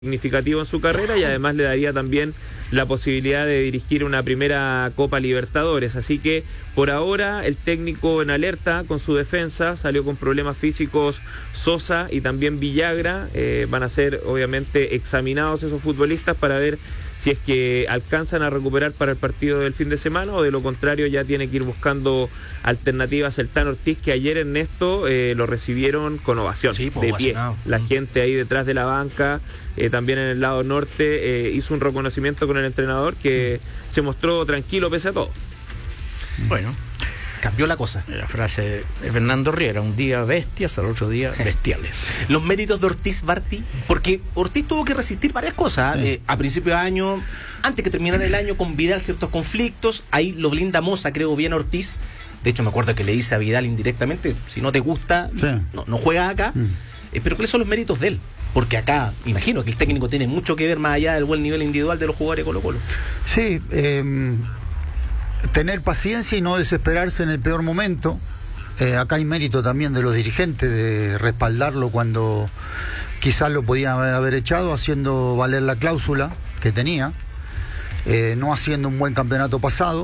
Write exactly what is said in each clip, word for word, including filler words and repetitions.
significativo en su carrera y además le daría también la posibilidad de dirigir una primera Copa Libertadores. Así que por ahora el técnico en alerta con su defensa, salió con problemas físicos Sosa y también Villagra. Eh, van a ser obviamente examinados esos futbolistas para ver si es que alcanzan a recuperar para el partido del fin de semana o de lo contrario ya tiene que ir buscando alternativas el Tano Ortiz, que ayer Ernesto eh, lo recibieron con ovación, sí, pues, de pie. La gente ahí detrás de la banca, eh, también en el lado norte, eh, hizo un reconocimiento con el entrenador que mm. se mostró tranquilo pese a todo. Bueno, cambió la cosa. La frase de Fernando Riera, un día bestias, al otro día bestiales. Los méritos de Ortiz, Barty, porque Ortiz tuvo que resistir varias cosas. Sí. Eh, a principio de año, antes que terminara el año, con Vidal ciertos conflictos, ahí lo blinda Moza, creo bien Ortiz. De hecho, me acuerdo que le dice a Vidal indirectamente, si no te gusta, sí. no, no juegas acá. Mm. Eh, pero ¿cuáles son los méritos de él? Porque acá, imagino que el técnico tiene mucho que ver más allá del buen nivel individual de los jugadores de Colo-Colo. Sí, eh... tener paciencia y no desesperarse en el peor momento. Eh, acá hay mérito también de los dirigentes de respaldarlo cuando quizás lo podían haber, haber echado, haciendo valer la cláusula que tenía, eh, no haciendo un buen campeonato pasado.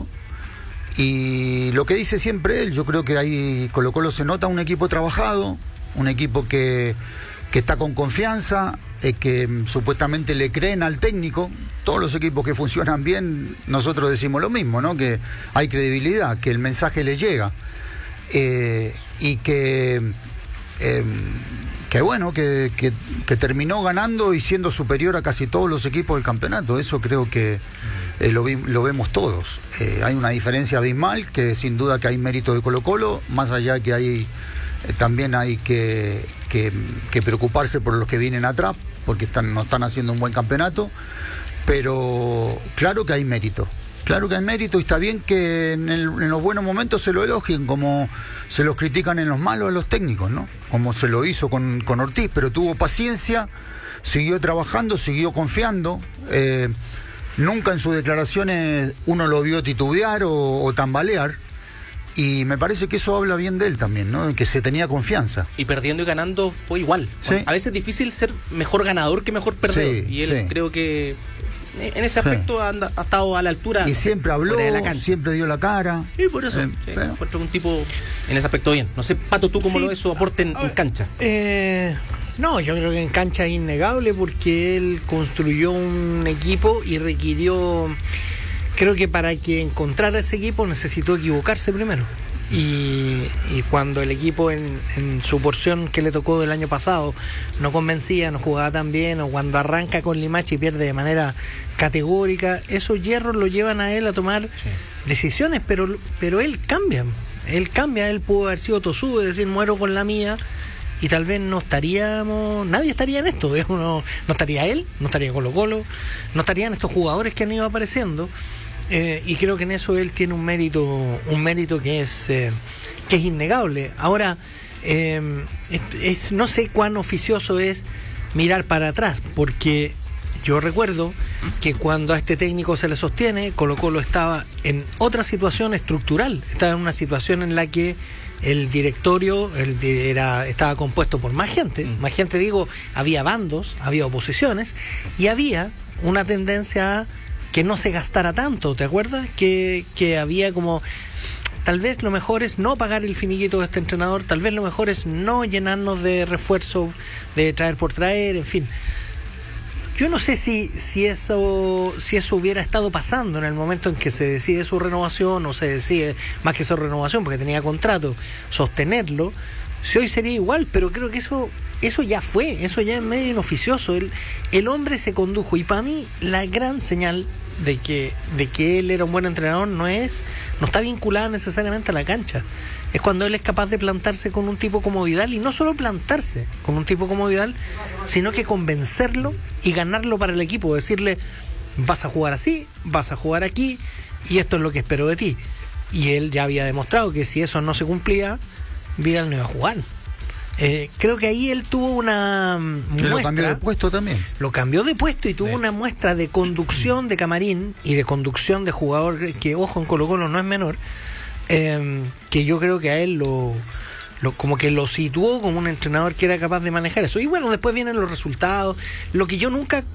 Y lo que dice siempre él, yo creo que ahí Colo-Colo se nota un equipo trabajado, un equipo que, que está con confianza, eh, que supuestamente le creen al técnico. Todos los equipos que funcionan bien, nosotros decimos lo mismo, ¿no? Que hay credibilidad, que el mensaje le llega. Eh, y que, eh, que bueno, que, que, que terminó ganando y siendo superior a casi todos los equipos del campeonato. Eso creo que eh, lo, vi, lo vemos todos. Eh, hay una diferencia abismal, que sin duda que hay mérito de Colo-Colo, más allá que hay, eh, también hay que, que, que preocuparse por los que vienen atrás, porque están, no están haciendo un buen campeonato. Pero claro que hay mérito, claro que hay mérito y está bien que en, el, en los buenos momentos se lo elogien, como se los critican en los malos a los técnicos, ¿no? Como se lo hizo con, con Ortiz, pero tuvo paciencia, siguió trabajando, siguió confiando. Eh, nunca en sus declaraciones uno lo vio titubear o, o tambalear. Y me parece que eso habla bien de él también, ¿no? Que se tenía confianza. Y perdiendo y ganando fue igual. Sí. A veces es difícil ser mejor ganador que mejor perdedor. Sí, y él sí. creo que en ese aspecto sí. anda, ha estado a la altura. Y siempre habló, de la siempre dio la cara. Y por eso, eh, sí, me encuentro un tipo en ese aspecto bien. No sé, Pato, ¿tú cómo sí. lo ves su aporte en, en cancha? Eh, no, yo creo que en cancha es innegable porque él construyó un equipo y requirió... Creo que para que encontrara ese equipo necesitó equivocarse primero. Y, y cuando el equipo en, en su porción que le tocó del año pasado no convencía, no jugaba tan bien, o cuando arranca con Limache y pierde de manera categórica, esos hierros lo llevan a él a tomar sí. decisiones, pero, pero él cambia. Él cambia, él pudo haber sido tosudo, es decir, muero con la mía. Y tal vez no estaríamos, nadie estaría en esto, digamos, no, no estaría él, no estaría Colo-Colo, no estarían estos jugadores que han ido apareciendo. Eh, y creo que en eso él tiene un mérito, un mérito que es eh, que es innegable. Ahora, eh, es, es, no sé cuán oficioso es mirar para atrás, porque yo recuerdo que cuando a este técnico se le sostiene, Colo-Colo estaba en otra situación estructural, estaba en una situación en la que el directorio el, era, estaba compuesto por más gente, mm. más gente digo, había bandos, había oposiciones, y había una tendencia a que no se gastara tanto, ¿te acuerdas? Que, que había como, tal vez lo mejor es no pagar el finiquito de este entrenador, tal vez lo mejor es no llenarnos de refuerzo, de traer por traer, en fin. Yo no sé si, si eso si eso hubiera estado pasando en el momento en que se decide su renovación, o se decide, más que su renovación, porque tenía contrato, sostenerlo, si hoy sería igual, pero creo que eso... Eso ya fue, eso ya es medio inoficioso. El, el hombre se condujo, y para mí la gran señal de que, de que él era un buen entrenador no es, no está vinculada necesariamente a la cancha. Es cuando él es capaz de plantarse con un tipo como Vidal, y no solo plantarse con un tipo como Vidal, sino que convencerlo y ganarlo para el equipo, decirle, vas a jugar así, vas a jugar aquí, y esto es lo que espero de ti. Y él ya había demostrado que si eso no se cumplía, Vidal no iba a jugar. Eh, creo que ahí él tuvo una muestra. Lo cambió de puesto también. Lo cambió de puesto y tuvo sí. una muestra de conducción de camarín y de conducción de jugador, que ojo, en Colo-Colo no es menor, eh, que yo creo que a él lo, Lo, como que lo situó como un entrenador que era capaz de manejar eso. Y bueno, después vienen los resultados. Lo que yo nunca